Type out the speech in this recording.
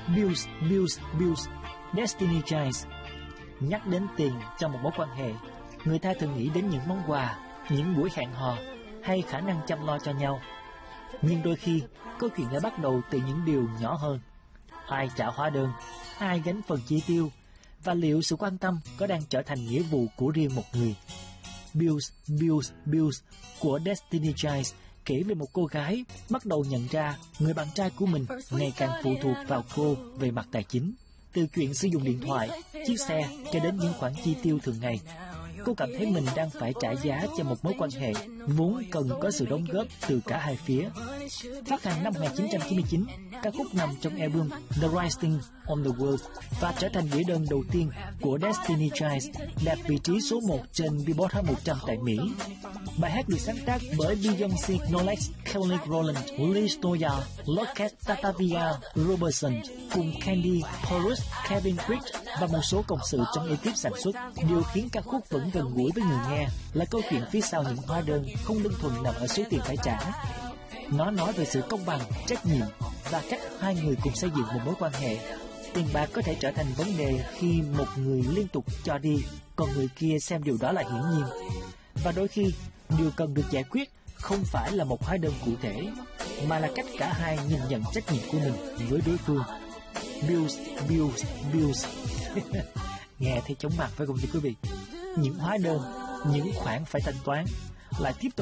Bills, Destiny Child. Nhắc đến tiền trong một mối quan hệ, người ta thường nghĩ đến những món quà, những buổi hẹn hò hay khả năng chăm lo cho nhau. Nhưng đôi khi, câu chuyện lại bắt đầu từ những điều nhỏ hơn. Ai trả hóa đơn, ai gánh phần chi tiêu, và liệu sự quan tâm có đang trở thành nghĩa vụ của riêng một người. Bills của Destiny Child kể về một cô gái bắt đầu nhận ra người bạn trai của mình ngày càng phụ thuộc vào cô về mặt tài chính. Từ chuyện sử dụng điện thoại, chiếc xe cho đến những khoản chi tiêu thường ngày, cô cảm thấy mình đang phải trả giá cho một mối quan hệ vốn cần có sự đóng góp từ cả hai phía. Phát hành năm 1999, ca khúc nằm trong album The Rising on the World và trở thành đĩa đơn đầu tiên của Destiny Child, đạt vị trí số 1 trên Billboard Hot 100 tại Mỹ. Bài hát được sáng tác bởi Beyoncé Knowles, Kelly Rowland, Liz Toya, Lockett Tatavia Robertson cùng Candy Horus, Kevin Rich và một số cộng sự trong ekip sản xuất. Điều khiến ca khúc vẫn gần gũi với người nghe là câu chuyện phía sau những hóa đơn không đơn thuần nằm ở số tiền phải trả. Nó nói về sự công bằng, trách nhiệm và cách hai người cùng xây dựng một mối quan hệ. Tiền bạc có thể trở thành vấn đề khi một người liên tục cho đi, còn người kia xem điều đó là hiển nhiên. Và đôi khi, điều cần được giải quyết không phải là một hóa đơn cụ thể, mà là cách cả hai nhìn nhận trách nhiệm của mình với đối phương. Bills. Nghe thấy chóng mặt phải không thưa quý vị? Những hóa đơn, những khoản phải thanh toán lại tiếp tục